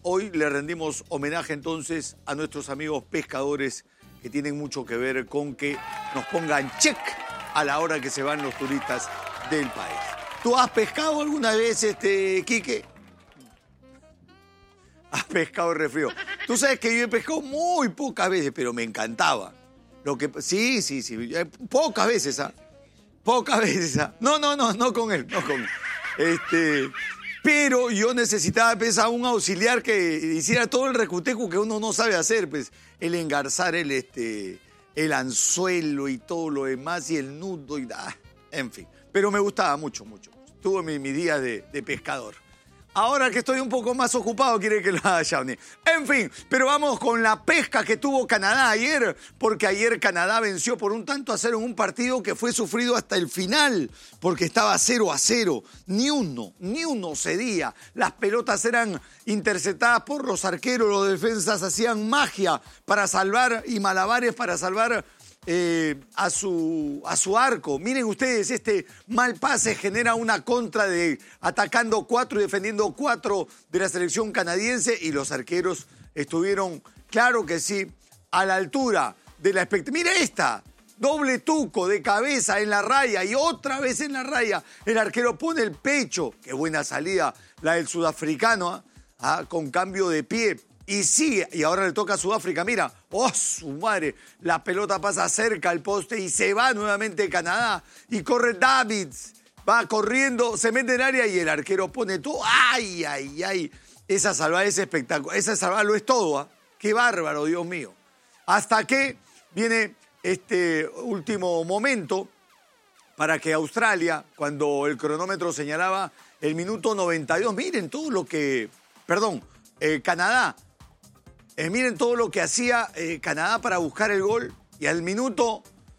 hoy le rendimos homenaje entonces a nuestros amigos pescadores que tienen mucho que ver con que nos pongan check a la hora que se van los turistas del país. ¿Tú has pescado alguna vez, Quique? Has pescado refrío. Tú sabes que yo he pescado muy pocas veces, pero me encantaba. Sí. Pocas veces, ¿ah? Pocas veces, ¿ah? No con él. Pero yo necesitaba pues, a un auxiliar que hiciera todo el recuteco que uno no sabe hacer, pues, el engarzar el anzuelo y todo lo demás, y el nudo, en fin. Pero me gustaba mucho. Tuve mi día de pescador. Ahora que estoy un poco más ocupado, quiere que lo haga Shawnee. En fin, pero vamos con la pesca que tuvo Canadá ayer, porque ayer Canadá venció por 1-0 en un partido que fue sufrido hasta el final, porque estaba 0-0. Ni uno cedía. Las pelotas eran interceptadas por los arqueros, los defensas hacían magia para salvar y malabares para salvar a su arco. Miren ustedes, este mal pase genera una contra de atacando 4 y defendiendo 4 de la selección canadiense, y los arqueros estuvieron, claro que sí, a la altura de la expectativa. Mira esta, doble tuco de cabeza en la raya y otra vez en la raya. El arquero pone el pecho. Qué buena salida la del sudafricano, con cambio de pie. Y sigue, y ahora le toca a Sudáfrica, mira, su madre, la pelota pasa cerca al poste y se va nuevamente Canadá, y corre Davids, va corriendo, se mete en el área y el arquero pone todo, ¡ay! Esa salvada es espectacular, esa salvada lo es todo, ¡qué bárbaro, Dios mío! Hasta que viene este último momento para que Australia, cuando el cronómetro señalaba el minuto 92, miren todo lo que, Canadá, miren todo lo que hacía Canadá para buscar el gol. Y al minuto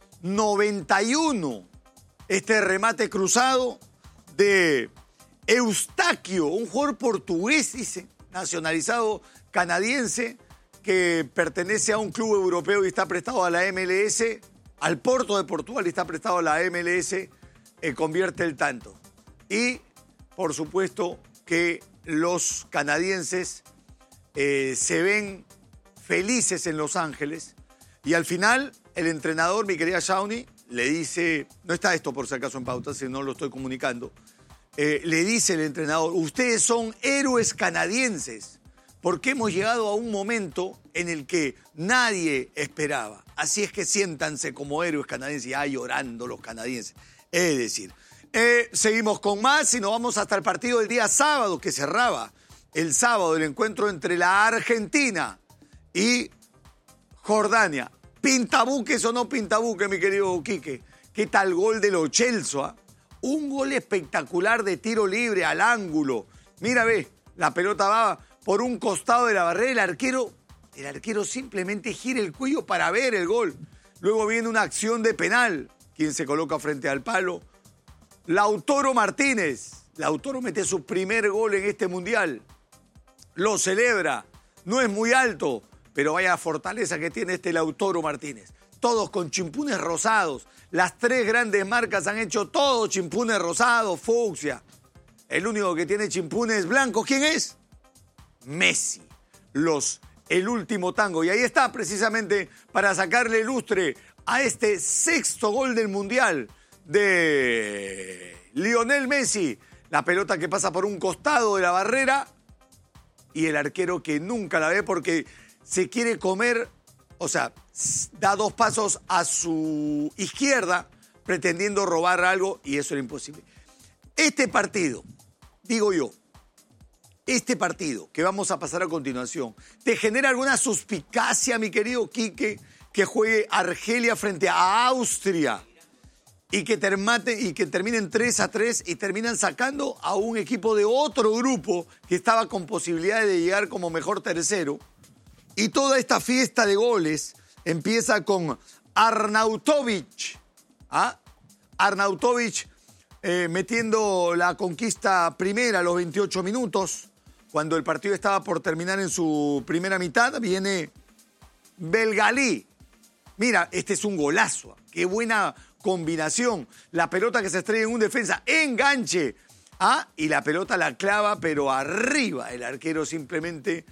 91, este remate cruzado de Eustaquio, un jugador portugués, dice, nacionalizado canadiense, que pertenece a un club europeo y está prestado a la MLS, al Porto de Portugal y está prestado a la MLS, convierte el tanto. Y, por supuesto, que los canadienses se ven felices en Los Ángeles, y al final el entrenador, mi querida Shawnee, le dice, no está esto por si acaso en pauta, si no lo estoy comunicando, le dice el entrenador, ustedes son héroes canadienses, porque hemos llegado a un momento en el que nadie esperaba, así es que siéntanse como héroes canadienses, ya llorando los canadienses. Es decir, seguimos con más y nos vamos hasta el partido del día sábado, que cerraba el sábado, el encuentro entre la Argentina y Jordania. ¿Pintabuques o no pintabuques, mi querido Quique? ¿Qué tal gol de Lo Celso? Un gol espectacular de tiro libre al ángulo. Mira, ve, la pelota va por un costado de la barrera, el arquero simplemente gira el cuello para ver el gol. Luego viene una acción de penal. ¿Quién se coloca frente al palo? Lautaro Martínez. Lautaro mete su primer gol en este mundial. Lo celebra, no es muy alto, pero vaya fortaleza que tiene este Lautaro Martínez. Todos con chimpunes rosados. Las 3 grandes marcas han hecho todos chimpunes rosados, fucsia. El único que tiene chimpunes blancos, ¿quién es? Messi. El último tango. Y ahí está precisamente para sacarle lustre a este 6º gol del Mundial de Lionel Messi. La pelota que pasa por un costado de la barrera, y el arquero que nunca la ve porque se quiere comer, o sea, da 2 pasos a su izquierda pretendiendo robar algo, y eso era imposible. Este partido, digo yo, este partido que vamos a pasar a continuación, ¿te genera alguna suspicacia, mi querido Quique, que juegue Argelia frente a Austria y que terminen 3-3 y terminan sacando a un equipo de otro grupo que estaba con posibilidades de llegar como mejor tercero? Y toda esta fiesta de goles empieza con Arnautovic. Arnautovic metiendo la conquista primera a los 28 minutos. Cuando el partido estaba por terminar en su primera mitad, viene Belgalí. Mira, este es un golazo. Qué buena combinación. La pelota que se estrella en un defensa, enganche. Y la pelota la clava, pero arriba. El arquero simplemente